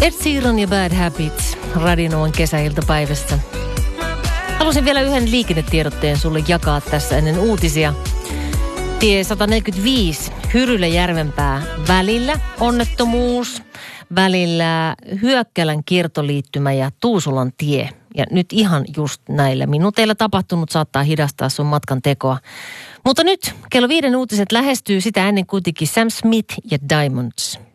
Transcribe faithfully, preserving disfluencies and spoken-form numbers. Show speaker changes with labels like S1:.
S1: Ed Sheeran ja Bad Habits Radionovan kesäiltapäivässä. Halusin vielä yhden liikennetiedotteen sulle jakaa tässä ennen uutisia. Tie sata neljäkymmentäviisi Hyrylä-Järvenpää välillä onnettomuus. Välillä Hyökkälän kiertoliittymä ja Tuusulan tie. Ja nyt ihan just näillä minuuteilla tapahtunut saattaa hidastaa sun matkan tekoa. Mutta nyt kello viiden uutiset lähestyy sitä ennen kuitenkin Sam Smith ja Diamonds.